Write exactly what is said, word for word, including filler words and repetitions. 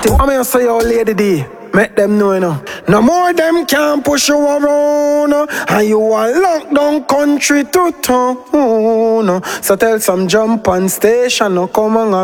I'm gonna say your lady D. Make them know, you know. No more them can push you around, uh, and you are locked down country to town. uh. So tell some jump on station, no come on.